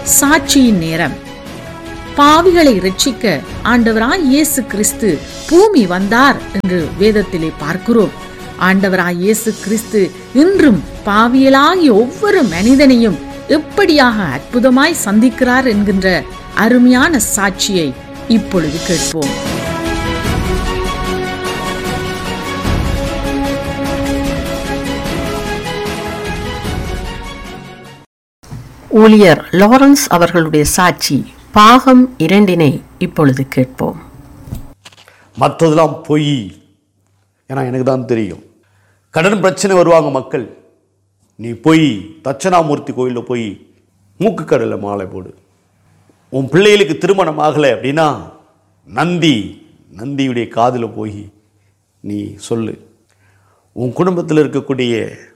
சாட்சியின் நேரம். பாவிகளை இரட்சிக்க ஆண்டவராய் இயேசு கிறிஸ்து பூமி வந்தார் என்று வேதத்திலே பார்க்கிறோம். ஆண்டவராய் இயேசு கிறிஸ்து இன்றும் பாவியலாகிய ஒவ்வொரு மனிதனையும் எப்படியாக அற்புதமாய் சந்திக்கிறார் என்கின்ற அருமையான சாட்சியை இப்பொழுது கேட்போம். ஊழியர் லாரன்ஸ் அவர்களுடைய சாட்சி பாகம் 2 இப்பொழுது கேட்போம். மற்றதெல்லாம் பொய், ஏன்னா எனக்கு தான் தெரியும். கடன் பிரச்சனை வருவாங்க மக்கள், நீ போய் தட்சணாமூர்த்தி கோயிலில் போய் மூக்கு கடலில் மாலை போடு. உன் பிள்ளைகளுக்கு திருமணம் ஆகலை அப்படின்னா நந்தியுடைய காதில் போய் நீ சொல்லு. உன் குடும்பத்தில் இருக்கக்கூடிய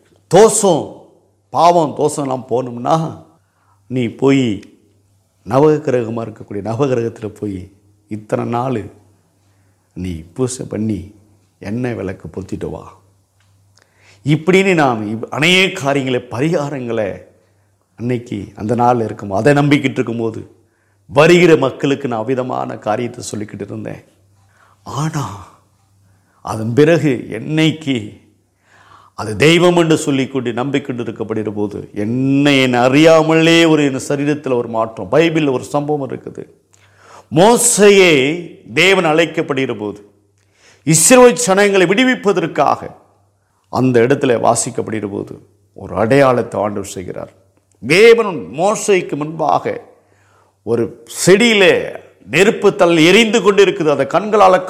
பாவம் தோஷம்லாம் போகணும்னா நீ போய் நவகிரகமாக இருக்கக்கூடிய நவகிரகத்தில் போய் இத்தனை நாள் நீ பூசை பண்ணி எண்ணெய் விளக்கு பொத்திட்டு வா. இப்படின்னு நாம் அநேக காரியங்களை பரிகாரங்களை அன்னைக்கு அந்த நாள் இருக்கும். அதை நம்பிக்கிட்டு இருக்கும்போது வருகிற மக்களுக்கு நான் விதமான காரியத்தை சொல்லிக்கிட்டு இருந்தேன். ஆனால் அதன் பிறகு என்னைக்கு அது தெய்வம் என்று சொல்லிக்கொண்டு நம்பிக்கொண்டு இருக்கப்படுகிற போது என்னை அறியாமலே என் சரீரத்தில் ஒரு மாற்றம். பைபிளில் ஒரு சம்பவம் இருக்குது. மோசேயை தேவன் அழைக்கப்படுகிற போது இஸ்ரவேல் ஜனங்களை விடுவிப்பதற்காக அந்த இடத்துல வாசிக்கப்படுகிற போது ஒரு அடையாளத்தை ஆண்டவர் செய்கிறார். தேவன் மோசேக்கு முன்பாக ஒரு செடியிலே நெருப்பு தல் எரிந்து கொண்டு இருக்குது. அதை கண்களால்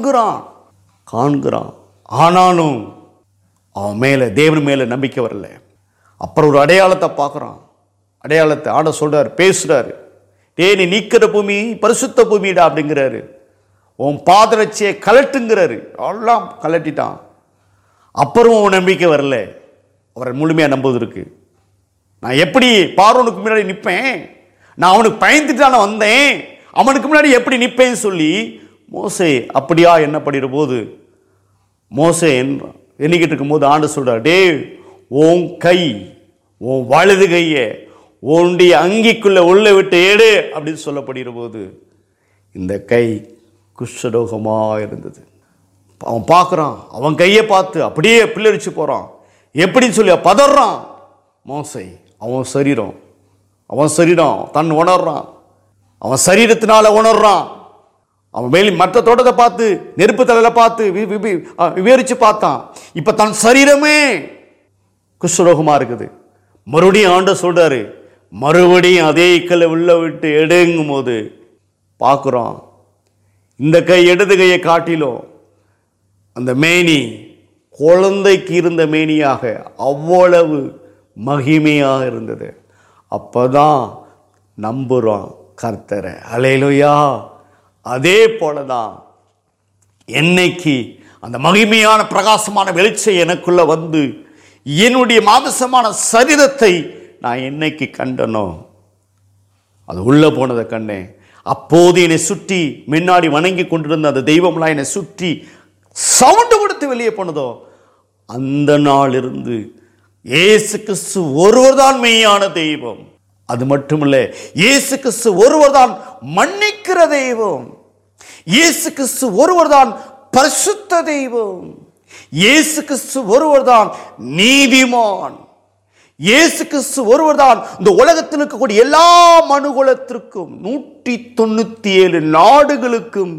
காண்கிறான். ஆனாலும் அவன் மேலே தேவன் மேலே நம்பிக்கை வரல. அப்புறம் ஒரு அடையாளத்தை பார்க்குறான். அடையாளத்தை ஆட சொல்கிறார், பேசுகிறாரு. நீ நீக்கிற பூமி பரிசுத்த பூமிடா அப்படிங்கிறாரு. உன் பாதரட்சியை கலட்டுங்கிறாரு. எல்லாம் கலட்டிட்டான். அப்புறம் அவன் நம்பிக்கை வரல. அவரை முழுமையாக நம்புவதற்கு நான் எப்படி பார்வோனுக்கு முன்னாடி நிற்பேன், நான் அவனுக்கு பயந்துட்டான வந்தேன், அவனுக்கு முன்னாடி எப்படி நிற்பேன்னு சொல்லி மோசே அப்படியா எண்ணப்படுகிற போது மோசே எண்ணிக்கிட்டு இருக்கும்போது ஆண்டு சொல்கிறார், உன் கை உன் வலது கையை உன்னுடைய அங்கிக்குள்ளே உள்ள விட்டு எடு அப்படின்னு சொல்லப்படுகிற போது இந்த கை குஷ்டரோகமாக இருந்தது. அவன் பார்க்குறான், அவன் கையை பார்த்து அப்படியே பிள்ளரிச்சு போகிறான். எப்படின்னு சொல்லி பதறான். மோசே அவன் சரீரம் தன் உணர்றான். அவன் சரீரத்தினால உணர்றான். அவன் மேலே மற்ற தோட்டத்தை பார்த்து நெருப்பு தலையில் பார்த்து விவரித்து பார்த்தான். இப்போ தன் சரீரமே குஷ்டரோகமாக இருக்குது. மறுபடியும் ஆண்ட சொல்கிறாரு, மறுபடியும் அதே கல்லை உள்ள விட்டு எடுங்கும் போது பார்க்குறோம், இந்த கை இடது கையை காட்டிலும் அந்த மேனி குழந்தைக்கு இருந்த மேனியாக அவ்வளவு மகிமையாக இருந்தது. அப்போதான் நம்புகிறோம் கர்த்தரை. அல்லேலூயா. அதே போலதான் என்னைக்கு அந்த மகிமையான பிரகாசமான வெளிச்சம் எனக்குள்ள வந்து என்னுடைய மாமிசமான சரீரத்தை நான் என்னைக்கு கண்டனோ, அது உள்ள போனதை கண்டேன். அப்போது என்னை சுற்றி முன்னாடி வணங்கி கொண்டிருந்த அந்த தெய்வம்லாம் என்னை சுற்றி சவுண்டு கொடுத்து வெளியே போனதோ, அந்த நாள் இருந்து இயேசு கிறிஸ்து ஒருவர் தான் மெய்யான தெய்வம். அது மட்டுமல்ல, இயேசு கிறிஸ்து ஒருவர் தான் மன்னிக்கிற தெய்வம். இயேசு கிறிஸ்து ஒருவர் தான் பரிசுத்த தெய்வம். இயேசு கிறிஸ்து ஒருவர் தான் நீதிமான். இயேசு கிறிஸ்து ஒருவர் தான் இந்த உலகத்தில் இருக்கக்கூடிய எல்லா மனுகுலத்திற்கும் 197 நாடுகளுக்கும்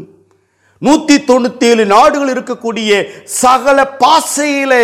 197 நாடுகள் இருக்கக்கூடிய சகல பாசையிலே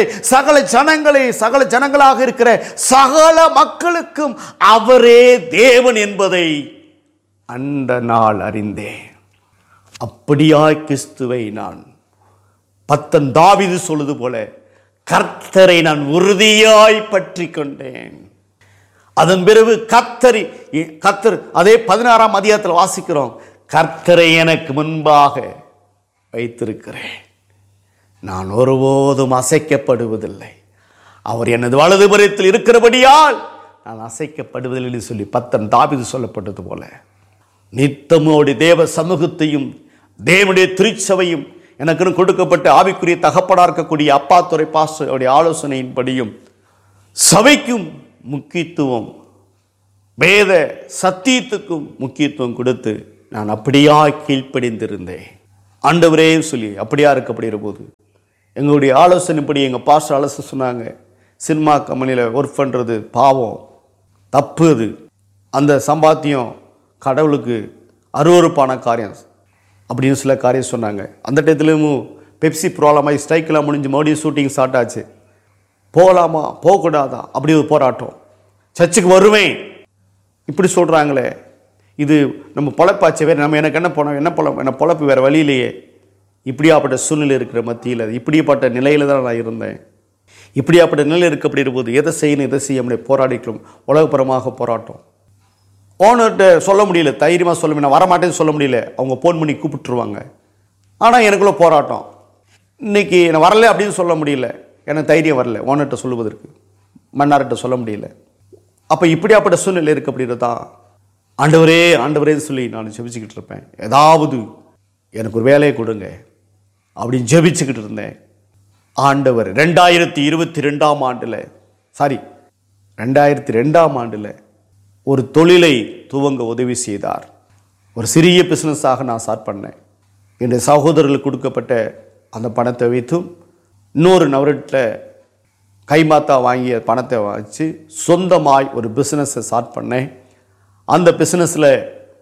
சகல ஜனங்களாக இருக்கிற சகல மக்களுக்கும் அவரே தேவன் என்பதை அந்த நாள் அறிந்தேன். அப்படியாய் கிறிஸ்துவை நான் பக்தன் தாவீது சொல்வது போல கர்த்தரை நான் உறுதியாய் பற்றி கொண்டேன். அதன் பிறகு கர்த்தர் அதே 16ஆம் அதிகாரத்தில் வாசிக்கிறோம், கர்த்தரை எனக்கு முன்பாக வைத்திருக்கிறேன், நான் ஒருபோதும் அசைக்கப்படுவதில்லை. அவர் எனது வலது புறத்தில் இருக்கிறபடியால் நான் அசைக்கப்படுவதில்லை என்று சொல்லி பக்தன் தாவீது சொல்லப்பட்டது போல நித்தமோடு தேவ சமூகத்தையும் தேவனுடைய திருச்சபையும் எனக்கு கொடுக்கப்பட்ட ஆவிக்குரிய தகப்பனாக இருக்கக்கூடிய அப்பா துறை பாஸ்டருடைய ஆலோசனையின்படியும் சபைக்கும் முக்கியத்துவம் வேத சத்தியத்துக்கும் முக்கியத்துவம் கொடுத்து நான் அப்படியா கீழ்ப்படிந்திருந்தேன். ஆண்டவரே சொல்லி அப்படியா இருக்கப்படுகிற போது எங்களுடைய ஆலோசனைப்படி எங்கள் பாஸ்டர் ஆலோசனை சொன்னாங்க, சினிமா கம்பெனியில் ஒர்க் பண்ணுறது பாவம், தப்பு, அது அந்த சம்பாத்தியம் கடவுளுக்கு அருவருப்பான காரியம் அப்படின்னு சில காரியம் சொன்னாங்க. அந்த டயத்துலையும் பெப்சி ப்ராப்ளமாகி ஸ்ட்ரைக்கெல்லாம் முடிஞ்சு மறுபடியும் ஷூட்டிங் ஸ்டார்ட் ஆச்சு. போகலாமா போகக்கூடாதா அப்படி ஒரு போராட்டம். சர்ச்சுக்கு வருவேன் இப்படி சொல்கிறாங்களே, இது நம்ம பொழப்பாச்சு, வேறு நம்ம எனக்கு என்ன பொழப்பு வேறு வழியிலேயே. இப்படியாப்பட்ட சூழ்நிலை இருக்கிற மத்தியில் இப்படிப்பட்ட நிலையில் தான் நான் இருந்தேன். இப்படியாப்பட்ட நிலையில் இருக்கப்படுகிற போது எதை செய்யணும் எதை செய்ய முடியாது போராடிக்கிறோம். உலகப்புறமாக போராட்டம். ஓனர்கிட்ட சொல்ல முடியல, தைரியமாக சொல்ல முடியல, நான் வரமாட்டேன்னு சொல்ல முடியல, அவங்க ஃபோன் பண்ணி கூப்பிட்டுருவாங்க. ஆனால் எனக்குள்ள போராட்டம். இன்றைக்கி நான் வரல அப்படின்னு சொல்ல முடியல, எனக்கு தைரியம் வரல ஓனர்கிட்ட சொல்லுவதற்கு, மன்னார்கிட்ட சொல்ல முடியல. அப்போ இப்படியாப்பட்ட சூழ்நிலை இருக்க அப்படின்றது தான் ஆண்டவரே ஆண்டவரேன்னு சொல்லி நான் ஜெபிச்சுக்கிட்டு இருப்பேன். ஏதாவது எனக்கு ஒரு வேலையை கொடுங்க அப்படின்னு ஜெபிச்சுக்கிட்டு இருந்தேன். ஆண்டவர் 2022ஆம் ஆண்டில் ஒரு தொழிலை துவங்க உதவி செய்தார். ஒரு சிறிய பிஸ்னஸாக நான் ஸ்டார்ட் பண்ணேன். என்னுடைய சகோதரர்களுக்கு கொடுக்கப்பட்ட அந்த பணத்தை வைத்தும் இன்னொரு நபர்கிட்ட கைமாத்தா வாங்கிய பணத்தை வச்சு சொந்தமாய் ஒரு பிஸ்னஸை ஸ்டார்ட் பண்ணேன். அந்த பிஸ்னஸில்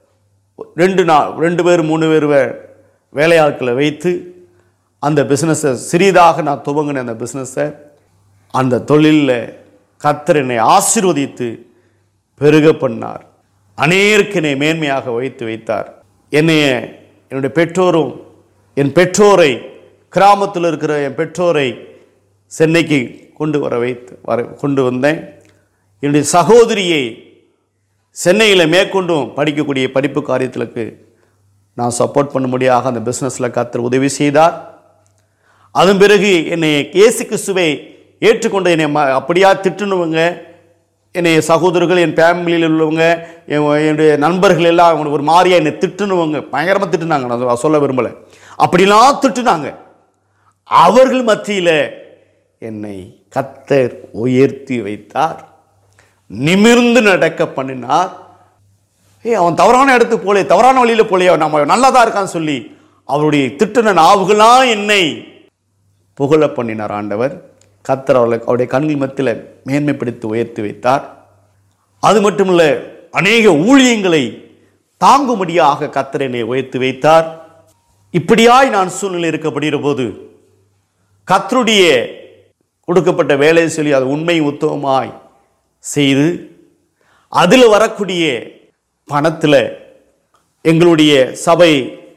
2 பேர் 3 பேர் வேலையாட்களை வைத்து அந்த பிஸ்னஸை சிறிதாக நான் துவங்கினேன். அந்த பிஸ்னஸை அந்த தொழிலில் கர்த்தர் என்னை ஆசீர்வதித்து பெருக பண்ணார். அநேருக்கு என்னை மேன்மையாக வைத்தார். என்னுடைய பெற்றோரும் என் பெற்றோரை கிராமத்தில் இருக்கிற என் பெற்றோரை சென்னைக்கு கொண்டு வந்தேன். என்னுடைய சகோதரியை சென்னையில் மேற்கொண்டும் படிக்கக்கூடிய படிப்பு காரியத்திற்கு நான் சப்போர்ட் பண்ணும்படியாக அந்த பிஸ்னஸில் கர்த்தர் உதவி செய்தார். அதன் பிறகு என்னை இயேசு கிறிஸ்துவை ஏற்றுக்கொண்டு என்னை அப்படியா திட்டுனவங்க, என்னை சகோதரர்கள், என் ஃபேமிலியில் உள்ளவங்க, என்னுடைய நண்பர்கள் எல்லாம் ஒரு மாதிரியாக என்னை திட்டுனவங்க, பயங்கரமாக திட்டுனாங்க. நான் சொல்ல விரும்பலை, அப்படிலாம் திட்டுனாங்க. அவர்கள் மத்தியில் என்னை கர்த்தர் உயர்த்தி வைத்தார், நிமிர்ந்து நடக்க பண்ணினார். அவன் தவறான இடத்துக்கு போலே, தவறான வழியில் போலே, நம்ம நல்லா தான் இருக்கான்னு சொல்லி அவருடைய திட்டுன நாவுகளாம் என்னை புகழ பண்ணினார் ஆண்டவர். கர்த்தர் அவருடைய கண்கள் மத்தியில் மேன்மைப்படுத்தி உயர்த்தி வைத்தார். அது மட்டுமல்ல, அநேக ஊழியங்களை தாங்கும்படியாக கர்த்தர் என்னை உயர்த்தி வைத்தார். இப்படியாய் நான் சூழ்நிலை இருக்கப்படுகிற போது கர்த்தருடைய கொடுக்கப்பட்ட வேலையை சொல்லி அது உண்மை உத்தமமாய் செய்து அதில் வரக்கூடிய பணத்தில் எங்களுடைய சபை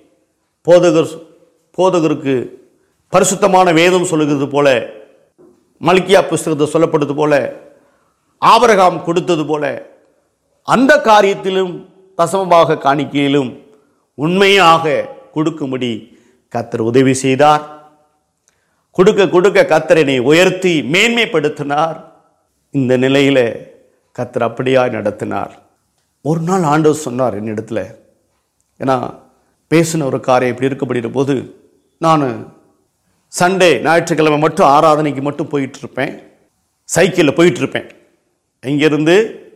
போதகருக்கு பரிசுத்தமான வேதம் சொல்லுகிறது போல, மல்கியா புஸ்தகத்தை சொல்லப்படுவது போல, ஆபிரகாம் கொடுத்தது போல அந்த காரியத்திலும் தசமமாக காணிக்கையிலும் உண்மையாக கொடுக்கும்படி கர்த்தர் உதவி செய்தார். கொடுக்க கர்த்தரை உயர்த்தி மேன்மைப்படுத்தினார். இந்த நிலையில் கர்த்தர் அப்படியாய் நடத்தினார். ஒரு நாள் ஆண்டவர் சொன்னார் என்னிடத்தில், ஏன்னா பேசின ஒரு காரியம் இப்படி இருக்கப்படுகிற போது நான் சண்டே ஞாயிற்றுக்கிழமை மட்டும் ஆராதனைக்கு மட்டும் போயிட்டுருப்பேன். சைக்கிளில் போயிட்டுருப்பேன். இங்கேருந்து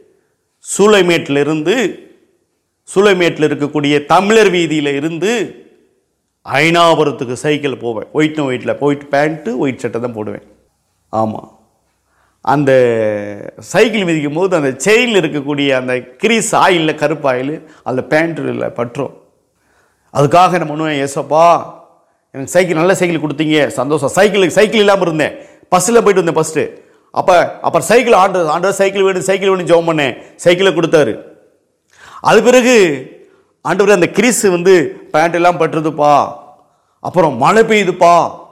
சூளைமேட்டில் இருக்கக்கூடிய தமிழர் வீதியில் இருந்து ஐனாபுரத்துக்கு சைக்கிள் போவேன். ஒயிட் பேண்ட்டு ஒயிட் சட்டை தான் போடுவேன். ஆமாம், அந்த சைக்கிள் மிதிக்கும் போது அந்த செயினில் இருக்கக்கூடிய அந்த கிரீஸ் ஆயிலில், கருப்பு ஆயில் அந்த பேண்ட்டில் பற்றும். அதுக்காக என்ன பண்ணுவேன், ஏசப்பா எனக்கு சைக்கிள், நல்ல சைக்கிள் கொடுத்தீங்க, சந்தோஷம். சைக்கிள் இல்லாமல் இருந்தேன், பஸ்ஸில் போயிட்டு வந்தேன் ஃபஸ்ட்டு. அப்புறம் சைக்கிள் ஆண்டவர் சைக்கிள் வேணும் ஜெபம் பண்ணேன், சைக்கிளை கொடுத்தாரு. அது பிறகு ஆண்டவர் அந்த கிரீஸ் பேண்ட் எல்லாம் பட்டுறதுப்பா, அப்புறம் மழை பெய்யுதுப்பா,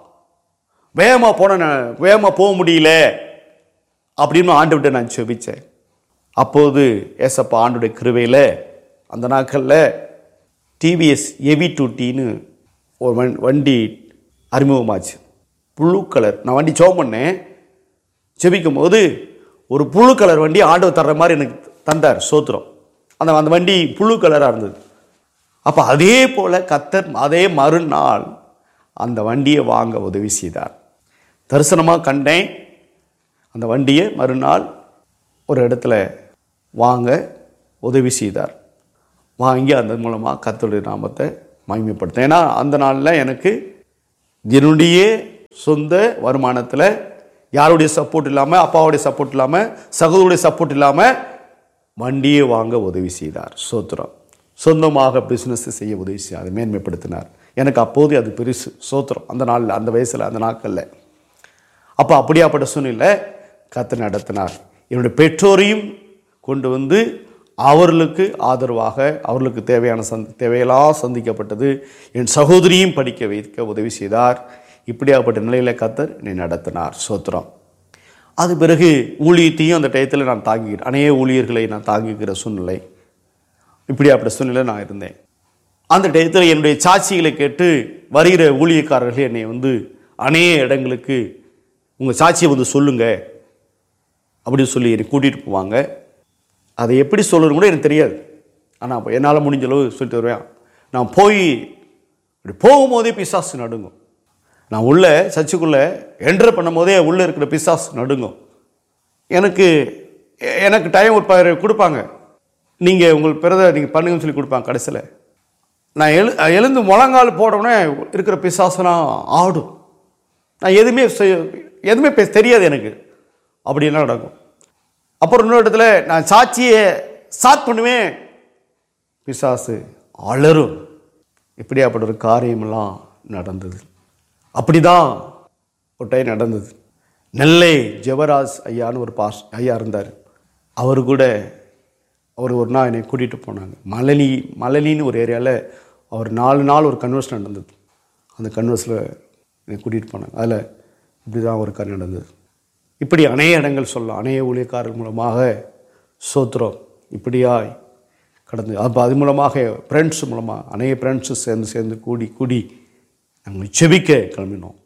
வேகமாக போக முடியல அப்படின்னு ஆண்டவர்கிட்ட நான் செபிச்சேன். அப்போது ஏசப்பா ஆண்டோடைய கிருபையில் அந்த நாட்களில் டிவிஎஸ் எவி 2Tன்னு ஒரு வண்டி அறிமுகமாச்சு, ப்ளூ கலர். நான் வண்டி ஜெபம் பண்ணேன், செபிக்கும் போது ஒரு ப்ளூ கலர் வண்டி ஆண்டவர் தர்ற மாதிரி எனக்கு தந்தார், சோத்திரம். அந்த வண்டி ப்ளூ கலராக இருந்தது. அப்போ அதே போல் கர்த்தர் அதே மறுநாள் அந்த வண்டியை வாங்க உதவி செய்தார். தரிசனமாக கண்டேன் அந்த வண்டியை. மறுநாள் ஒரு இடத்துல வாங்க உதவி செய்தார். வாங்கி அந்த மூலமாக கர்த்தருடைய நாமத்தை மகிமைப்படுத்தேன். ஏன்னா அந்த நாளில் எனக்கு என்னுடைய சொந்த வருமானத்தில் யாருடைய சப்போர்ட் இல்லாமல், அப்பாவுடைய சப்போர்ட் இல்லாமல், சகோதரருடைய சப்போர்ட் இல்லாமல் வண்டியை வாங்க உதவி செய்தார். சோத்திரம். சொந்தமாக பிஸ்னஸ் செய்ய உதவி செய்ய மேன்மைப்படுத்தினார். எனக்கு அப்போது அது பெருசு. சோத்திரம். அந்த நாளில், அந்த வயசில், அந்த நாட்களில். அப்போ அப்படியாப்பட்ட சூழ்நிலை கர்த்தர் நடத்தினார். என்னுடைய பெற்றோரையும் கொண்டு வந்து அவர்களுக்கு ஆதரவாக, அவர்களுக்கு தேவையெல்லாம் சந்திக்கப்பட்டது. என் சகோதரியும் படிக்க வைக்க உதவி செய்தார். இப்படியாப்பட்ட நிலையில் கர்த்தர் என்னை நடத்தினார். சோத்திரம். அது பிறகு ஊழியத்தையும் அந்த டயத்தில் நான் தாங்கிக்கிறேன். அநேக ஊழியர்களை நான் தாங்கிக்கிற சூழ்நிலை, இப்படியாப்பட்ட சூழ்நிலை நான் இருந்தேன். அந்த டயத்தில் என்னுடைய சாட்சிகளை கேட்டு வருகிற ஊழியக்காரர்கள் என்னை வந்து அநேக இடங்களுக்கு உங்கள் சாட்சியை வந்து சொல்லுங்க அப்படின்னு சொல்லி என்னை கூட்டிகிட்டு போவாங்க. அதை எப்படி சொல்லணும் கூட எனக்கு தெரியாது. ஆனால் அப்போ என்னால் முடிஞ்ச அளவு சொல்லிட்டு வருவேன். நான் போய் இப்படி போகும்போதே பிசாசு நடுங்கும். நான் உள்ளே சர்ச்சுக்குள்ளே என்டர் பண்ணும் போதே உள்ளே இருக்கிற பிசாசு நடுங்கும். எனக்கு டைம் ஒரு கொடுப்பாங்க. நீங்கள் உங்கள் பிறதை நீங்கள் பண்ணுங்கன்னு சொல்லி கொடுப்பாங்க. கடைசியில் நான் எழுந்து முழங்கால் போடவுடனே இருக்கிற பிசாசுலாம் ஆடும். நான் எதுவுமே தெரியாது எனக்கு. அப்படிலாம் நடக்கும். அப்புறம் இன்னொரு இடத்துல நான் சாட்சியை ஸ்டார்ட் பண்ணுவேன், பிசாசு அலரும். இப்படியாப்பட்ட ஒரு காரியமெல்லாம் நடந்தது. அப்படிதான் ஒரு டைம் நடந்தது. நெல்லை ஜெபராஜ் ஐயான்னு ஒரு ஐயா இருந்தார். அவர் ஒரு நாள் என்னை கூட்டிகிட்டு போனாங்க. மலலின்னு ஒரு ஏரியாவில் அவர் 4 நாள் ஒரு கன்வர்ஷன் நடந்தது. அந்த கன்வர்ஸில் என்னை கூட்டிகிட்டு போனாங்க. அதில் இப்படி தான் ஒரு காரியம் நடந்தது. இப்படி அநேக இடங்கள் சொல்லலாம். அநேக ஊழியக்காரர்கள் மூலமாக சோத்திரம் இப்படியாய் கடந்து, அப்போ அது மூலமாக ஃப்ரெண்ட்ஸ் மூலமாக அநேக ஃப்ரெண்ட்ஸு சேர்ந்து கூடி நாங்கள் செபிக்க கிளம்பினோம்.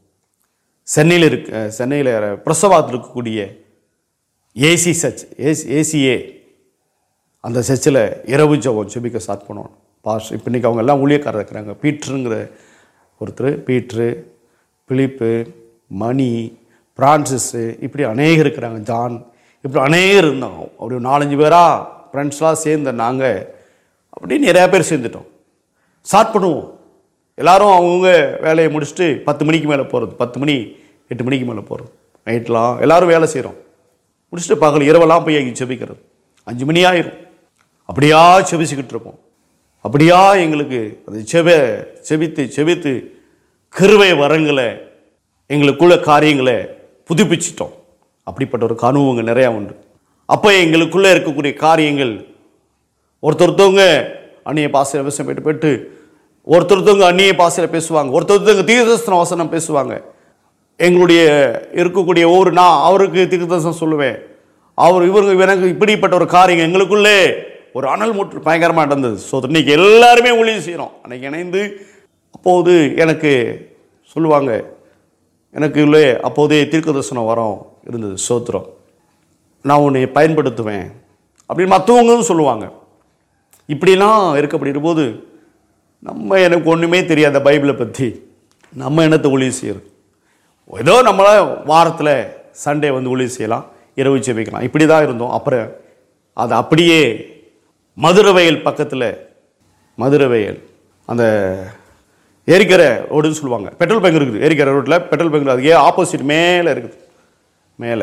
சென்னையில் பிரசவாத்தில் இருக்கக்கூடிய ஏசி சர்ச், ஏசிஏ அந்த சர்ச்சில் இரவு ஜெபம் செபிக்க ஸ்டார்ட் பண்ணுவோம். இப்போ இன்றைக்கி அவங்க எல்லாம் ஊழியக்காரர் இருக்கிறாங்க. பீட்ருங்கிற ஒருத்தர், பீட்ரு, பிலிப்பு, மணி, பிரான்சிஸு, இப்படி அநேகர் இருக்கிறாங்க. ஜான், இப்படி அநேகர் இருந்தாங்க. அப்படி 4-5 பேராக ஃப்ரெண்ட்ஸ்லாம் சேர்ந்த நாங்கள் அப்படி நிறையா பேர் சேர்ந்துட்டோம். ஸ்டார்ட் பண்ணுவோம். எல்லோரும் அவங்கவுங்க வேலையை முடிச்சுட்டு 10 மணிக்கு மேலே போகிறது, 10 மணி 8 மணிக்கு மேலே போகிறது. நைட்லாம் எல்லோரும் வேலை செய்கிறோம். முடிச்சுட்டு பகல் இரவெல்லாம் போய் அங்கே செபிக்கிறது. 5 மணி ஆயிரும். அப்படியா செபிச்சுக்கிட்டு இருப்போம். அப்படியா எங்களுக்கு அது செபித்து கிருபை வரங்களை, எங்களுக்குள்ள காரியங்களை புதுப்பிச்சிட்டோம். அப்படிப்பட்ட ஒரு அனுபவங்கள் நிறையா உண்டு. அப்போ எங்களுக்குள்ளே இருக்கக்கூடிய காரியங்கள் ஒருத்தொருத்தவங்க அந்நிய பாசையில் விவசாயம் போயிட்டு ஒருத்தொருத்தவங்க அந்நிய பாசையில் பேசுவாங்க, ஒருத்தொருத்தவங்க தீர்க்கதரிசன வசனம் பேசுவாங்க. எங்களுடைய இருக்கக்கூடிய நான் அவருக்கு தீர்க்கதரிசனம் சொல்லுவேன், எனக்கு இப்படிப்பட்ட ஒரு காரியம் எங்களுக்குள்ளே ஒரு அனல் மூட்டு பயங்கரமாக நடந்தது. ஸோ இன்னைக்கு எல்லாருமே ஊழியம் செய்கிறோம். அன்றைக்கி இணைந்து அப்போது எனக்கு சொல்லுவாங்க, எனக்கு உள்ளே அப்போதே தீர்க்கதரிசனம் வரம் இருந்தது. சோத்திரம், நான் உன்னை பயன்படுத்துவேன் அப்படின்னு மற்றவங்களும் சொல்லுவாங்க. இப்படிலாம் இருக்கப்படுகிற போது எனக்கு ஒன்றுமே தெரியாத பைபிளை பற்றி நம்ம என்னத்தை ஊழியம் செய்யறது? ஏதோ நம்மளால் வாரத்தில் சண்டே வந்து ஊழியம் செய்யலாம், இரவு செபிக்கலாம், இப்படி தான் இருந்தோம். அப்புறம் அது அப்படியே மதுரவயல் பக்கத்தில், மதுரவயல் அந்த ஏரிக்கரை ரோடுன்னு சொல்லுவாங்க, பெட்ரோல் பங்க் இருக்குது. ஏரிக்கரை ரோட்டில் பெட்ரோல் பங்க், அதுக்கே ஆப்போசிட் மேலே இருக்குது. மேலே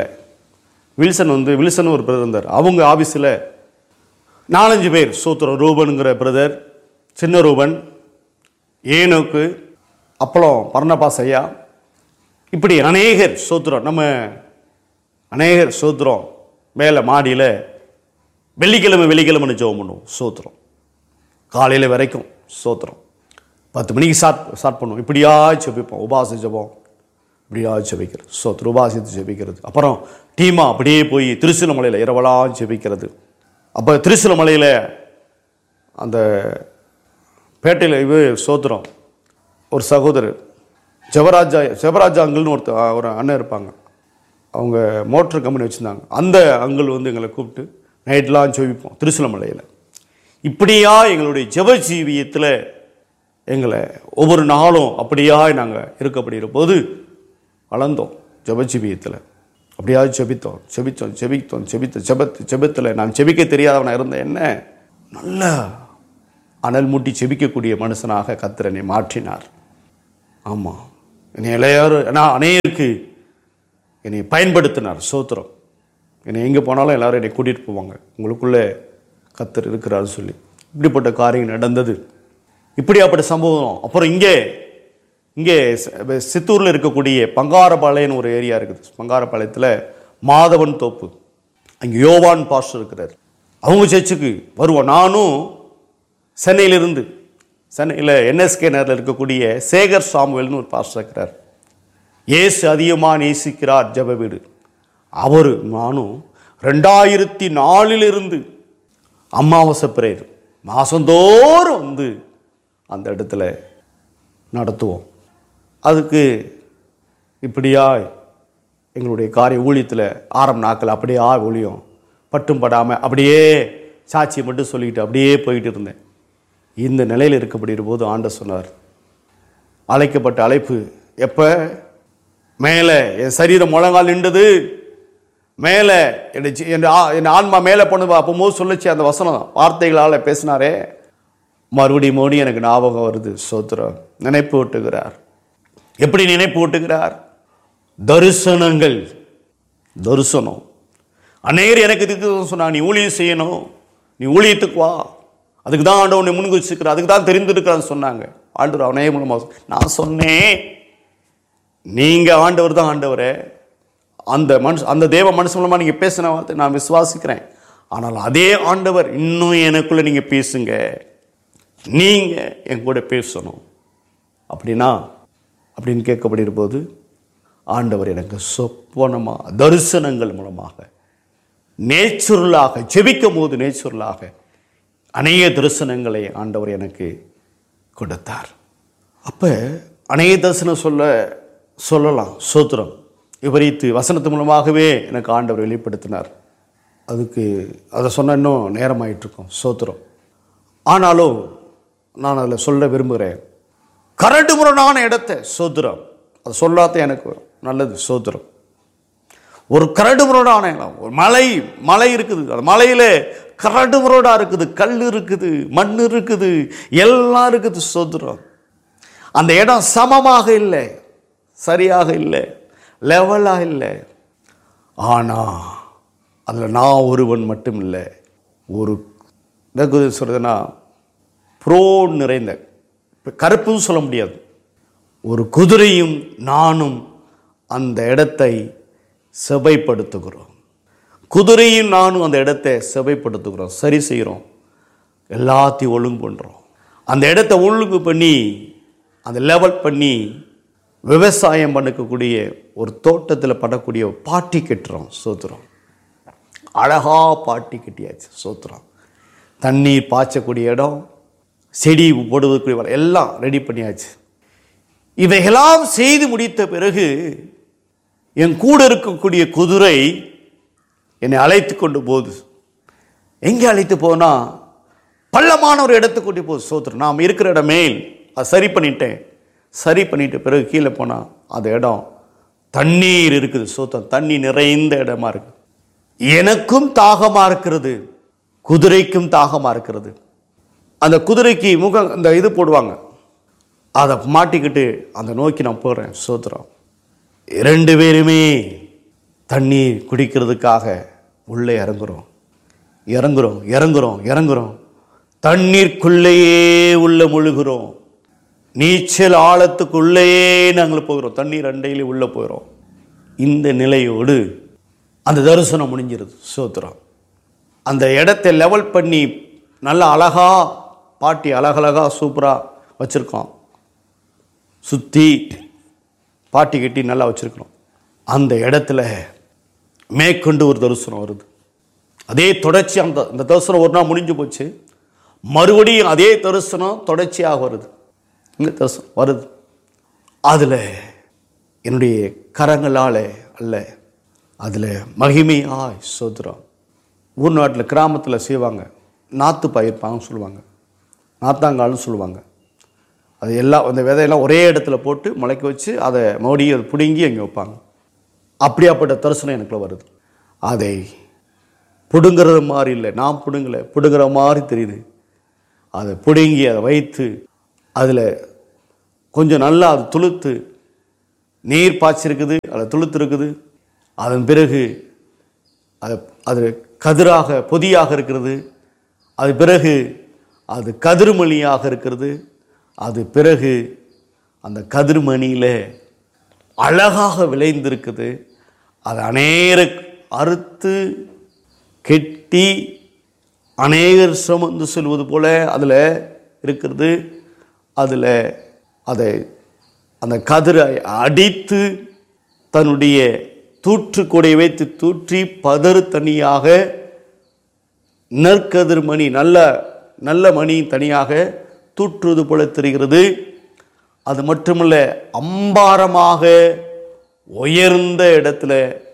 வில்சன் ஒரு பிரதர் இருந்தார். அவங்க ஆஃபீஸில் 4-5 பேர், சோத்திரம், ரூபனுங்கிற பிரதர், சின்ன ரூபன், ஏனோக்கு, அப்பளம் பர்ணபாஸ் ஐயா, இப்படி அநேகர் சோத்திரம், நம்ம அநேகர் சோத்திரம் மேலே மாடியில் வெள்ளிக்கிழமை ஜெபம் பண்ணுவோம். சோத்திரம் காலையில் வரைக்கும் சோத்திரம் 10 மணிக்கு ஸ்டார்ட் பண்ணுவோம். இப்படியா செபிப்போம். உபாச ஜெபம் இப்படியா செபிக்கிறது. சோத்திரம் உபாசித்து செபிக்கிறது. அப்புறம் டீமாக அப்படியே போய் திருச்சிலமலையில் இரவலாம் செபிக்கிறது. அப்போ திருச்சிலமலையில் அந்த பேட்டையில் சோத்திரம் ஒரு சகோதரர் ஜெபராஜா அங்கிள்னு ஒரு அண்ணன் இருப்பாங்க. அவங்க மோட்டர் கம்பெனி வச்சுருந்தாங்க. அந்த அங்கிள் வந்து எங்களை கூப்பிட்டு நைட்லாம் செபிப்போம் திருச்சிலமலையில். இப்படியா எங்களுடைய ஜெப ஜீவியத்தில் எங்களை ஒவ்வொரு நாளும் அப்படியா நாங்கள் இருக்கப்படுகிற போது வளர்ந்தோம். ஜெப ஜீவியத்தில் அப்படியா செபித்தோம். செபித்தில் நான் செபிக்க தெரியாதவனாக இருந்தேன். என்ன நல்ல அனல் மூட்டி செபிக்கக்கூடிய மனுஷனாக கர்த்தர் என்னை மாற்றினார். ஆமாம், என்னை அநேகருக்கு என்னை பயன்படுத்தினார். சோத்திரம். என்னை எங்கே போனாலும் எல்லாரும் என்னை கூட்டிகிட்டு போவாங்க, உங்களுக்குள்ளே கர்த்தர் இருக்கிறாரு சொல்லி. இப்படிப்பட்ட காரியம் நடந்தது. இப்படியாப்பட்ட சம்பவம். அப்புறம் இங்கே சித்தூரில் இருக்கக்கூடிய பங்காரபாளையன்னு ஒரு ஏரியா இருக்குது. பங்காரபாளையத்தில் மாதவன் தோப்பு, அங்கே யோவான் பாஸ்டர் இருக்கிறார். அவங்க சர்ச்சுக்கு வருவோம். நானும் சென்னையில் என்எஸ்கே நகரில் இருக்கக்கூடிய சேகர் சாமுவேல்னு ஒரு பாஸ்டர் இருக்கிறார். இயேசு அதிகமாக நேசிக்கிறார் ஜெப வீடு. அவர் நானும் 2004 அமாவாசை பிரேயர் மாதந்தோறும் அந்த இடத்துல நடத்துவோம். அதுக்கு இப்படியா எங்களுடைய காரிய ஊழியத்தில் ஆரம்ப நாட்கள் அப்படியே ஒழியும் பட்டும் படாமல் அப்படியே சாட்சியை மட்டும் சொல்லிக்கிட்டு அப்படியே போயிட்டு இருந்தேன். இந்த நிலையில் இருக்கப்படுகிற போது ஆண்டவர் சொன்னார், அழைக்கப்பட்ட அழைப்பு எப்போ மேலே என் சரீரம் முழங்கால் நின்றது, மேலே என் ஆன்மா மேலே போனது அப்போது சொல்லிச்சு. அந்த வசனம் வார்த்தைகளால் பேசினாரே, மறுபடியும் எனக்கு ஞாபகம் வருது. சோத்திரம். நினைப்பு ஊட்டுகிறார். எப்படி நினைப்பு ஊட்டுகிறார்? தரிசனம். அநேகர் எனக்கு இதுக்கு சொன்னா, நீ ஊழியம் செய்யணும், நீ ஊழியத்துக்கு வா, அதுக்கு தான் ஆண்டவர் உன்னை முன்குறிச்சிருக்கிற, அதுக்கு தான் தெரிந்திருக்கிறான்னு சொன்னாங்க. ஆண்டவர் அவனே மூலமாக நான் சொன்னேன், நீங்கள் ஆண்டவர் தான் ஆண்டவரே, அந்த தேவ மனுஷன் மூலமாக நீங்கள் பேசின வார்த்தை நான் விசுவாசிக்கிறேன். ஆனால் அதே ஆண்டவர் இன்னும் எனக்குள்ளே நீங்கள் பேசுங்க, நீங்கள் என் கூட பேசணும் அப்படின்னு கேட்கப்படுகிற போது ஆண்டவர் எனக்கு சொப்பனமாக தரிசனங்கள் மூலமாக நேச்சுரலாக ஜெபிக்கும் போது நேச்சுரலாக அநேக தரிசனங்களை ஆண்டவர் எனக்கு கொடுத்தார். அப்போ அநேக தரிசனம் சொல்லலாம். சோத்திரம். விபரீத்து வசனத்து மூலமாகவே எனக்கு ஆண்டவர் வெளிப்படுத்தினார். அதை சொன்ன இன்னும் நேரமாயிட்டிருக்கோம். சோத்திரம். ஆனாலும் நான் அதில் சொல்ல விரும்புகிறேன், கரடு முரடான இடத்த சோத்திரம், அது சொல்லாத எனக்கு நல்லது. சோத்திரம். ஒரு கரடு முரடான இடம், ஒரு மலை இருக்குது. அந்த மலையில் கரடு முரடா இருக்குது, கல் இருக்குது, மண் இருக்குது, எல்லாம் இருக்குது. சோத்திரம். அந்த இடம் சமமாக இல்லை, சரியாக இல்லை, லெவலாக இல்லை. ஆனால் அதில் நான் ஒருவன் மட்டும் இல்லை, ஒரு சொல்றதுன்னா புரோன் நிறைந்த, கருப்புன்னு சொல்ல முடியாது, ஒரு குதிரையும் நானும் அந்த இடத்தை செவைப்படுத்துகிறோம். குதிரையும் நானும் அந்த இடத்தை செவைப்படுத்துகிறோம், சரி செய்கிறோம், எல்லாத்தையும் ஒழுங்கு பண்ணுறோம். அந்த இடத்தை ஒழுங்கு பண்ணி அந்த லெவல் பண்ணி விவசாயம் பண்ணக்கூடிய ஒரு தோட்டத்தில் படக்கூடிய பாட்டி கட்டுறோம். சோத்திரம். அழகாக பாட்டி கட்டியாச்சு. சோத்திரம். தண்ணீர் பாய்ச்சக்கூடிய இடம், செடி போடுவதற்குரிய எல்லாம் ரெடி பண்ணியாச்சு. இவையெல்லாம் செய்து முடித்த பிறகு என் கூட இருக்கக்கூடிய குதிரை என்னை அழைத்து கொண்டு போகுது. எங்கே அழைத்து போனால் பள்ளமான ஒரு இடத்துக்கு கூட்டி போகுது. சோத்திரம். நாம் இருக்கிற இடமே அதை சரி பண்ணிட்ட பிறகு கீழே போனால் அந்த இடம் தண்ணீர் இருக்குது. சோத்திரம். தண்ணி நிறைந்த இடமா இருக்கு. எனக்கும் தாகமாக இருக்கிறது, குதிரைக்கும் தாகமாக இருக்கிறது. அந்த குதிரைக்கு அந்த இது போடுவாங்க, அதை மாட்டிக்கிட்டு அந்த நோக்கி நான் போகிறேன். சோத்திரம். 2 பேருமே தண்ணீர் குடிக்கிறதுக்காக உள்ளே இறங்குறோம். தண்ணீருக்குள்ளேயே உள்ள முழுகிறோம். நீச்சல் ஆழத்துக்குள்ளேயே நாங்கள் போகிறோம். தண்ணீர் அண்டையிலே உள்ளே போகிறோம். இந்த நிலையோடு அந்த தரிசனம் முடிஞ்சிருது. சோத்திரம். அந்த இடத்தை லெவல் பண்ணி நல்ல அழகா பாட்டி அழகழகா சூப்பராக வச்சுருக்கோம். சுற்றி பாட்டி கட்டி நல்லா வச்சுருக்கணும். அந்த இடத்துல மேற்கொண்டு ஒரு தரிசனம் வருது. அதே தொடர்ச்சி. அந்த தரிசனம் ஒரு நாள் முடிஞ்சு போச்சு. மறுபடியும் அதே தரிசனம் தொடர்ச்சியாக வருது. இந்த தரிசனம் வருது. அதில் என்னுடைய கரங்களால் அல்ல, அதில் மகிமையாய் சோத்திரம். ஊர் நாட்டில் கிராமத்தில் செய்வாங்க, நாற்று பயிர்ப்பாங்கன்னு சொல்லுவாங்க, நாத்தாங்கால்னு சொல்லுவாங்க. அது எல்லாம் அந்த விதையெல்லாம் ஒரே இடத்துல போட்டு முளைக்க வச்சு அதை மறுபடியும் அதை பிடுங்கி அங்கே வைப்பாங்க. அப்படியாப்பட்ட தரிசனம் எனக்குள்ள வருது. அதை பிடுங்கிறது மாதிரி இல்லை, நான் பிடுங்கலை, பிடுங்குற மாதிரி தெரியுது. அதை பிடுங்கி அதை வைத்து அதில் கொஞ்சம் நல்லா அது துளுத்து நீர் பாய்ச்சிருக்குது, அதில் துளுத்து இருக்குது. அதன் பிறகு அது கதிராக பொதியாக இருக்கிறது. அது பிறகு அது கதிர்மணியாக இருக்கிறது. அது பிறகு அந்த கதிர்மணியில் அழகாக விளைந்திருக்குது. அது அநேகர் அறுத்து கெட்டி அநேகர் சுமந்து செல்வது போல அதில் இருக்கிறது. அதில் அதை அந்த கதிரை அடித்து தன்னுடைய தூற்றுக்கூடை வைத்து தூற்றி பதறு தனியாக நற்கதிர்மணி நல்ல நல்ல மணி தனியாக தூற்றுவது போல தெரிகிறது. அது மட்டுமல்ல, அம்பாரமாக உயர்ந்த இடத்துல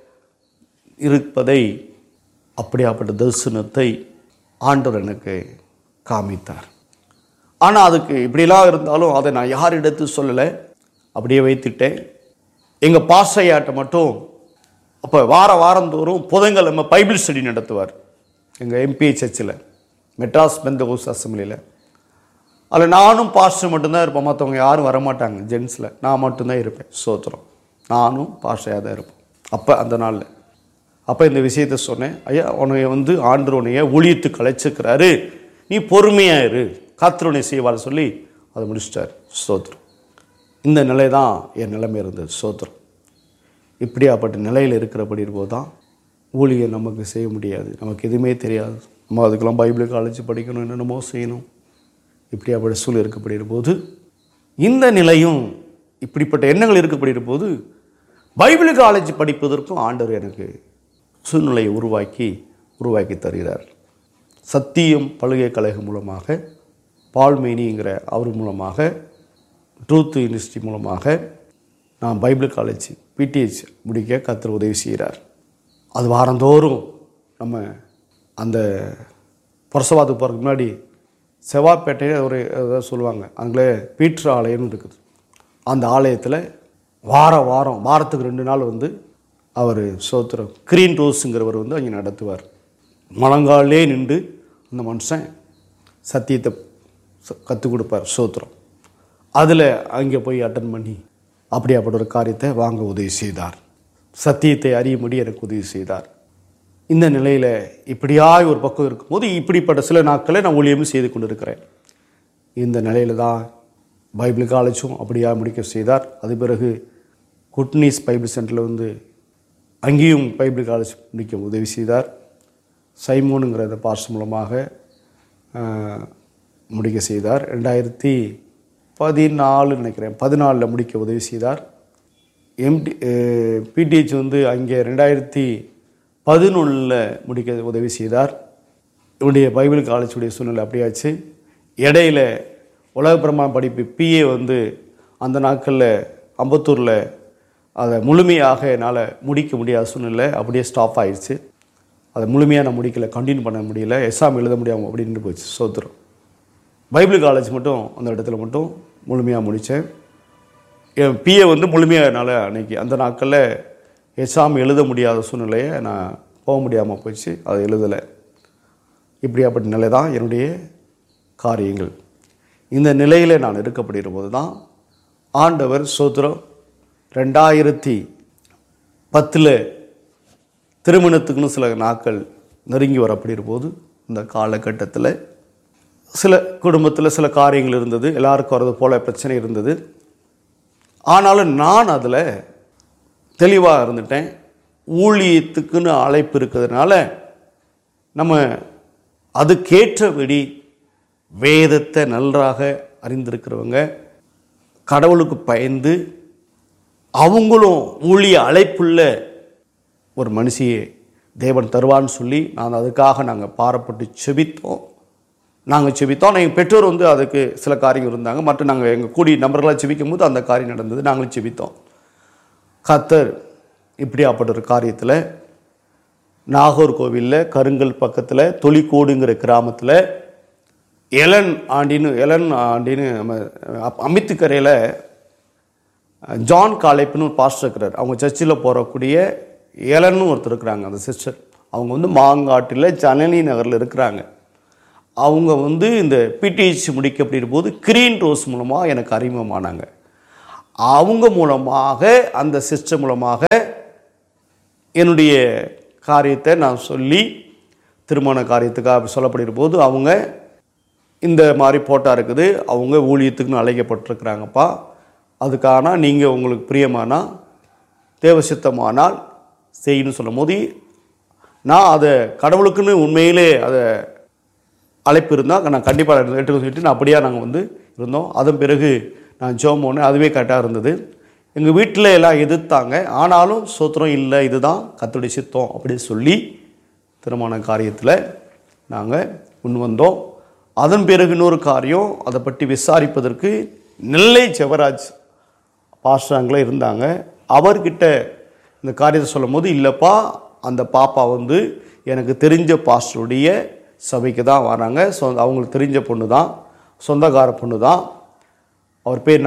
இருப்பதை, அப்படியாப்பட்ட தரிசனத்தை ஆண்டவர் எனக்கு காமித்தார். ஆனால் அதுக்கு இப்படிலாம் இருந்தாலும் அதை நான் யாரிடத்து சொல்லலை, அப்படியே வைத்துட்டேன். எங்கள் பாசையாட்ட மட்டும் அப்போ வாரந்தோறும் புதன்கிழமை பைபிள் ஸ்டடி நடத்துவார் எங்கள் எம்பி சர்ச்சில், மெட்ராஸ் பெந்தகோஸ்ட் அசம்பிளியில். அதில் நானும் பாஸ்டர் மட்டும்தான் இருப்பேன், மற்றவங்க யாரும் வரமாட்டாங்க ஜென்ஸில், நான் மட்டும்தான் இருப்பேன். சோத்திரம், நானும் பாஸ்டராக தான் இருப்பேன். அப்போ அந்த நாளில் அப்போ இந்த விஷயத்த சொன்னேன், ஐயா உன்னைய ஆண்டவர் உன்னைய ஊழியத்துக்கு அழைச்சிருக்கிறாரு, நீ பொறுமையாக இரு, கர்த்தருடைய செய்வார் சொல்லி அதை முடிச்சிட்டார். சோத்திரம். இந்த நிலை தான் என் நிலைமை இருந்தது. சோத்திரம். இப்படியாப்பட்ட நிலையில் இருக்கிறபடி இருக்கும்போது தான் ஊழியம் நமக்கு செய்ய முடியாது, நமக்கு எதுவுமே தெரியாது. நம்ம அதுக்கெல்லாம் பைபிள் காலேஜ் படிக்கணும், என்னென்னமோ செய்யணும். இப்படியாப்பட்ட சூழல் இருக்கப்படுகிற போது, இந்த நிலையும் இப்படிப்பட்ட எண்ணங்கள் இருக்கப்படுகிற போது பைபிள் காலேஜ் படிப்பதற்கும் ஆண்டவர் எனக்கு சூழ்நிலையை உருவாக்கி தருகிறார். சத்தியம் பல்கலைக்கழகம் மூலமாக, பால்மேனிங்கிற அவர் மூலமாக, ட்ரூத் யூனிவர்சிட்டி மூலமாக நான் பைபிள் காலேஜ் பிடிஹெச் முடிக்க கர்த்தர் உதவி செய்கிறார். அது வாரந்தோறும் நம்ம அந்த புரசவாத்துக்கு போகிறதுக்கு முன்னாடி செவ்வாப்பேட்டையில் ஒரு ஏதாவது சொல்லுவாங்க, அங்கே பீட்ரு ஆலயம்னு இருக்குது. அந்த ஆலயத்தில் வாரத்துக்கு 2 நாள் அவர் சோத்திரம் கிரீன் ரோஸுங்கிறவர் அங்கே நடத்துவார். முழங்காலே நின்று அந்த மனுஷன் சத்தியத்தை கற்றுக் கொடுப்பார். சோத்திரம். அதில் அங்கே போய் அட்டன் பண்ணி அப்படியாப்பட்ட ஒரு காரியத்தை வாங்க உதவி செய்தார். சத்தியத்தை அறியும்படி எனக்கு உதவி செய்தார். இந்த நிலையில் இப்படியாய் ஒரு பக்கம் இருக்கும்போது இப்படிப்பட்ட சில நாட்களை நான் ஊழியமும் செய்து கொண்டு இருக்கிறேன். இந்த நிலையில் தான் பைபிள் காலேஜும் அப்படியாக முடிக்க செய்தார். அது பிறகு குட்னீஸ் பைபிள் சென்டரில் அங்கேயும் பைபிள் காலேஜ் முடிக்க உதவி செய்தார். சைமோனுங்கிற அந்த பாஸ் மூலமாக முடிக்க செய்தார். 2014 நினைக்கிறேன், 14 முடிக்க உதவி செய்தார். பிடிஹெச் அங்கே 2011 முடிக்க உதவி செய்தார். இவருடைய பைபிள் காலேஜுடைய சூழ்நிலை அப்படியாச்சு. இடையில உலக பிரமாண படிப்பு பிஏ அந்த நாட்களில் அம்பத்தூரில் அதை முழுமையாக என்னால் முடிக்க முடியாத சூழ்நிலை, அப்படியே ஸ்டாப் ஆயிடுச்சு. அதை முழுமையாக நான் முடிக்கலை, கண்டினியூ பண்ண முடியல, எக்ஸாம் எழுத முடியாமல் அப்படின்னு போச்சு. சோத்திரம். பைபிள் காலேஜ் மட்டும் அந்த இடத்துல மட்டும் முழுமையாக முடித்தேன். என் பிஏ முழுமையாக என்னால் அன்றைக்கி அந்த நாட்களில் எக்ஸாம் எழுத முடியாத சூழ்நிலையை நான் போக முடியாமல் போச்சு, அதை எழுதலை. இப்படியாப்பட்ட நிலை தான் என்னுடைய காரியங்கள். இந்த நிலையில் நான் இருக்கப்படுகிற போது தான் ஆண்டவர் சோத்திரம் 2010 திருமணத்துக்குன்னு சில நாட்கள் நெருங்கி வரப்படுகிற போது இந்த காலகட்டத்தில் சில குடும்பத்தில் சில காரியங்கள் இருந்தது, எல்லாருக்கும் வரது போல பிரச்சனை இருந்தது. ஆனாலும் நான் அதில் தெளிவாக இருந்துட்டேன். ஊழியத்துக்குன்னு அழைப்பு இருக்கிறதுனால நம்ம அதுக்கேற்றபடி வேதத்தை நன்றாக அறிந்திருக்கிறவங்க, கடவுளுக்கு பயந்து அவங்களும் ஊழிய அழைப்புள்ள ஒரு மனுஷியை தேவன் தருவான்னு சொல்லி அதுக்காக நாங்கள் பாரப்பட்டு செபித்தோம். எங்கள் பெற்றோர் அதுக்கு சில காரியங்கள் இருந்தாங்க, மற்ற நாங்கள் எங்கள் கூடி நபர்களாக செபிக்கும் போது அந்த காரியம் நடந்தது, நாங்களும் செபித்தோம். கர்த்தர் இப்படியாப்பட்ட ஒரு காரியத்தில் நாகர்கோவிலில் கருங்கல் பக்கத்தில் தொலிக்கோடுங்கிற கிராமத்தில் எலன் ஆண்டின்னு நம்ம அமித்துக்கரையில் ஜான் காலேப்னு ஒரு பாஸ்டர் இருக்கிறார். அவங்க சர்ச்சில் போகக்கூடிய எலன்னு ஒருத்தர் இருக்கிறாங்க, அந்த சிஸ்டர். அவங்க வந்து மாங்காட்டில் ஜனனி நகரில் இருக்கிறாங்க. அவங்க வந்து இந்த பிடிஹெச் முடிக்க அப்படின்ற போது கிரீன் ரோஸ் மூலமாக எனக்கு அறிமுகமானாங்க. அவங்க மூலமாக, அந்த சிஸ்டம் மூலமாக என்னுடைய காரியத்தை நான் சொல்லி, திருமண காரியத்துக்காக சொல்லப்படுகிற போது அவங்க இந்த மாதிரி போட்டா இருக்குது, அவங்க ஊழியத்துக்குன்னு அழைக்கப்பட்டிருக்கிறாங்கப்பா, அதுக்கான நீங்கள் உங்களுக்கு பிரியமானா தேவசித்தமானால் செய்யணும்னு சொல்லும் போது, நான் அதை கடவுளுக்குன்னு உண்மையிலே அதை அழைப்பு இருந்தால் நான் கண்டிப்பாக எடுத்துக்க சொல்லிட்டு நான் அப்படியே நாங்கள் வந்து இருந்தோம். அதன் பிறகு நான் ஜெபம் பண்ணேன், அதுவே கரெக்டாக இருந்தது. எங்கள் வீட்டில் எல்லாம் எதிர்த்தாங்க, ஆனாலும் சோத்திரம் இல்லை, இதுதான் கர்த்தருடைய சித்தம் அப்படின்னு சொல்லி திருமண காரியத்தில் நாங்கள் முன் வந்தோம். அதன் பிறகு இன்னொரு காரியம், அதை பற்றி விசாரிப்பதற்கு நெல்லை ஜெபராஜ் பாஸ்டராங்களே இருந்தாங்க. அவர்கிட்ட இந்த காரியத்தை சொல்லும் போது, இல்லைப்பா அந்த பாப்பா வந்து எனக்கு தெரிஞ்ச பாஸ்டருடைய சபைக்கு தான் வராங்க, அவங்களுக்கு தெரிஞ்ச பொண்ணு தான், சொந்தக்கார பொண்ணு தான். அவர் பேர்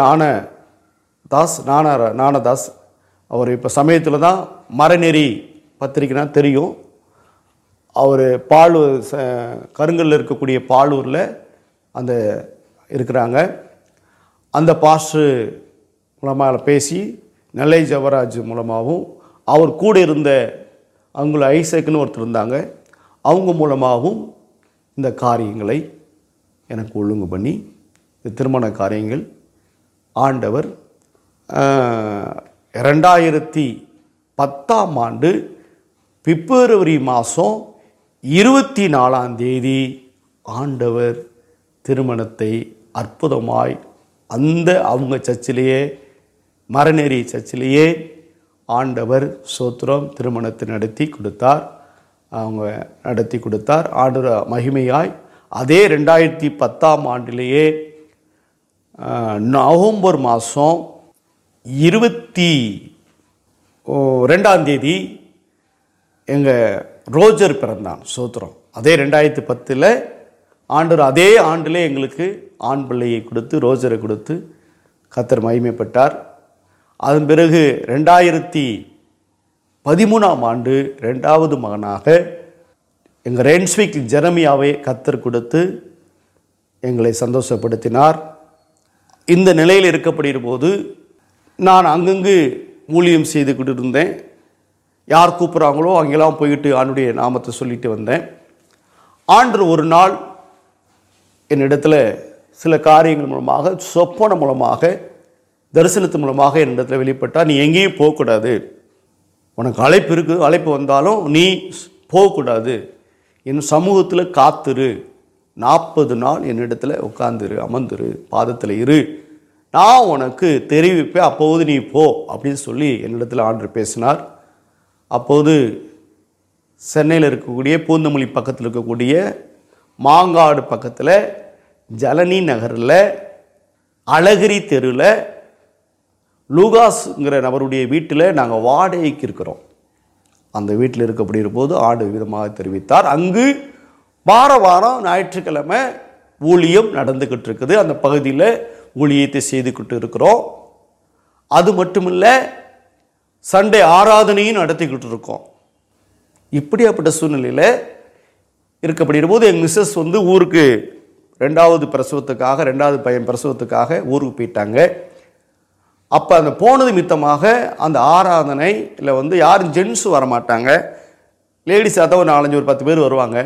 ஞானதாஸ். அவர் இப்போ சமயத்தில் தான் மரநெறி பத்திரிக்கைனா தெரியும். அவர் பாலூர், கருங்கல்ல இருக்கக்கூடிய பாலூரில் அந்த இருக்கிறாங்க. அந்த பாஸ்டர் மூலமாக பேசி நெல்லை ஜெபராஜ் மூலமாகவும், அவர் கூட இருந்த அவங்கள ஐசக்குன்னு ஒருத்தர் இருந்தாங்க, அவங்க மூலமாகவும் இந்த காரியங்களை எனக்கு ஒழுங்கு பண்ணி இந்த திருமண காரியங்கள் ஆண்டவர் 2010 பிப்ரவரி மாதம் 24 ஆண்டவர் திருமணத்தை அற்புதமாய் அவங்க சர்ச்சிலேயே, மரநெறி சர்ச்சிலேயே ஆண்டவர் சோத்திரம் திருமணத்தை நடத்தி கொடுத்தார். ஆண்டவர் மகிமையாய் அதே 2010 நவம்பர் மாதம் 22 எங்கள் ரோஜர் பிறந்தான். சோத்திரம் அதே 2010 ஆண்டவர் அதே ஆண்டிலே எங்களுக்கு ஆண் பிள்ளையை கொடுத்து, ரோஜரை கொடுத்து கர்த்தர் மகிமைப்பட்டார். அதன் பிறகு 2013 2வது மகனாக எங்கள் ரென்ஸ்விக் ஜெரமியாவை கர்த்தர் கொடுத்து எங்களை சந்தோஷப்படுத்தினார். இந்த நிலையில் இருக்கப்படுகிற போது நான் அங்கங்கு ஊழியம் செய்து கொண்டு இருந்தேன். யார் கூப்பிட்றாங்களோ அங்கெல்லாம் போயிட்டு ஆண்டுடைய நாமத்தை சொல்லிட்டு வந்தேன். ஆண்டவர் ஒரு நாள் என்னிடத்தில் சில காரியங்கள் மூலமாக, சொப்பன மூலமாக, தரிசனத்து மூலமாக என்னிடத்தில் வெளிப்பட்டால், நீ எங்கேயும் போகக்கூடாது, உனக்கு அழைப்பு இருக்குது, அழைப்பு வந்தாலும் நீ போகக்கூடாது, என் சமூகத்தில் காத்துரு, 40 நாள் என்னிடத்தில் உட்காந்துரு, அமர்ந்துரு, பாதத்தில் இரு, நான் உனக்கு தெரிவிப்பேன், அப்போது நீ போ அப்படின்னு சொல்லி என்னிடத்தில் ஆண்டவர் பேசினார். அப்போது சென்னையில் இருக்கக்கூடிய பூந்தமல்லி பக்கத்தில் இருக்கக்கூடிய மாங்காடு பக்கத்தில் ஜலனி நகரில் அழகிரி தெருவில் லூகாஸ்ங்கிற நபருடைய வீட்டில் நாங்கள் வாடகைக்கு இருக்கிறோம். அந்த வீட்டில் இருக்கப்படுகிற போது ஆண்டு விதமாக தெரிவித்தார். அங்கு வாரம் ஞாயிற்றுக்கிழமை ஊழியம் நடந்துக்கிட்டு இருக்குது. அந்த பகுதியில் ஊழியத்தை செய்துக்கிட்டு இருக்கிறோம். அது மட்டுமில்லை, சண்டே ஆராதனையும் நடத்திக்கிட்டு இருக்கோம். இப்படியாப்பட்ட சூழ்நிலையில் இருக்கப்படுகிற போது எங்கள் மிஸ்ஸஸ் வந்து ஊருக்கு 2வது பையன் பிரசவத்துக்காக ஊருக்கு போயிட்டாங்க. அப்போ அந்த போனது மித்தமாக அந்த ஆராதனையில் வந்து யாரும் ஜென்ஸும் வரமாட்டாங்க, லேடிஸ் அதான் ஒரு 4-5 ஒரு 10 பேர் வருவாங்க.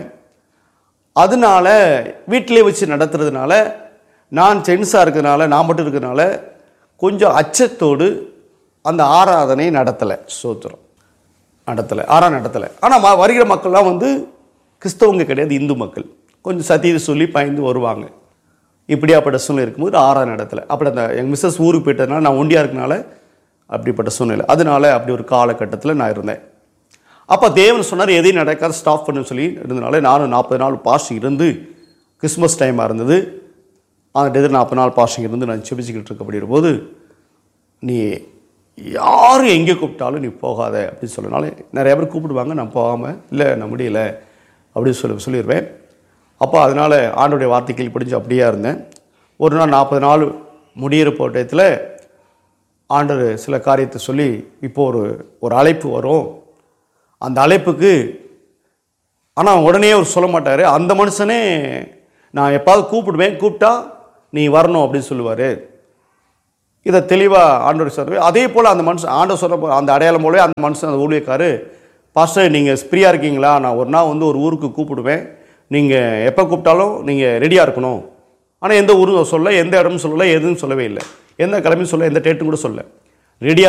அதனால வீட்டிலே வச்சு நடத்துறதுனால, நான் ஜென்ஸாக இருக்கிறதுனால, நான் மட்டும் இருக்கிறதுனால கொஞ்சம் அச்சத்தோடு அந்த ஆராதனை நடத்தலை. சோத்திரம் நடத்தலை. ஆனால் வருகிற மக்கள்லாம் வந்து கிறிஸ்தவங்க கிடையாது, இந்து மக்கள். கொஞ்சம் சத்தியத்தை சொல்லி பயந்து வருவாங்க. இப்படியாப்பட்ட சூழ்நிலை இருக்கும்போது ஆராதனை நடத்தலை. அப்படி அந்த எங்கள் மிஸ்ஸஸ் ஊருக்கு போயிட்டதுனால, நான் ஒண்டியாக இருக்கனால அப்படிப்பட்ட சூழ்நிலை. அதனால அப்படி ஒரு காலகட்டத்தில் நான் இருந்தேன். அப்போ தேவன் சொன்னார், எதையும் நடக்காத ஸ்டாப் பண்ணுன்னு சொல்லி இருந்ததுனால, நானும் 40 நாள் பாஸ்டிங் இருந்து, கிறிஸ்மஸ் டைமாக இருந்தது, அந்த 40 நாள் பாஸ்டிங் இருந்து நான் செபிச்சுக்கிட்டு இருக்கப்படுகிற போது, நீ யார் எங்கே கூப்பிட்டாலும் நீ போகாத அப்படின்னு சொல்லனால, நிறைய பேர் கூப்பிடுவாங்க, நான் போகாமல், இல்லை நான் முடியலை அப்படின்னு சொல்லிடுவேன். அப்போ அதனால் ஆண்டோடைய வார்த்தைகள் படித்து அப்படியே இருந்தேன். ஒரு நாள் 40 நாள் முடிகிற போட்டத்தில் ஆண்டவர் சில காரியத்தை சொல்லி, இப்போ ஒரு அழைப்பு வரும், அந்த அழைப்புக்கு ஆனால் உடனே அவர் சொல்ல மாட்டார். அந்த மனுஷனே நான் எப்பாவது கூப்பிடுவேன், கூப்பிட்டா நீ வரணும் அப்படின்னு சொல்லுவார். இதை தெளிவாக ஆண்டவர் சொல்லுவார். அதே போல் அந்த மனுஷன் ஆண்டவர் சொல்ல அந்த அடையாளம் போலவே அந்த மனுஷன் அந்த ஊழியக்காரு, பாஸ்டர் நீங்கள் ஃப்ரீயாக இருக்கீங்களா, நான் ஒரு நாள் ஒரு ஊருக்கு கூப்பிடுவேன், நீங்கள் எப்போ கூப்பிட்டாலும் நீங்கள் ரெடியாக இருக்கணும். ஆனால் எந்த ஊரும் சொல்ல, எந்த இடமும் சொல்லலை, எதுவும் சொல்லவே இல்லை, எந்த கிழமையும் சொல்ல, எந்த டேட்டும் கூட சொல்ல, ரெடியாக